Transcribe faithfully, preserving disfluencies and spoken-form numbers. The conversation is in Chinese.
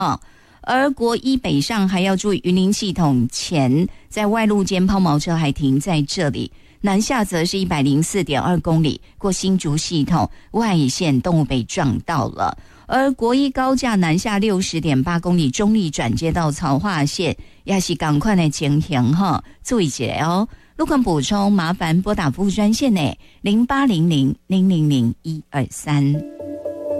啊。而国一北上还要注意云林系统前，在外路间抛锚车还停在这里。南下则是 一百零四点二公里，过新竹系统外线动物被撞到了。而国一高架南下 六十点八公里，中立转接到曹化线，也是赶快的情形哈，注意一下哦。路况补充，麻烦拨打服务专线呢零八零零零零零一二三。